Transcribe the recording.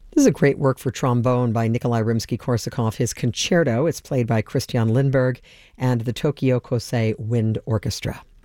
This is a great work for trombone by Nikolai Rimsky-Korsakov. His concerto, it's played by Christian Lindberg and the Tokyo Kosei Wind Orchestra.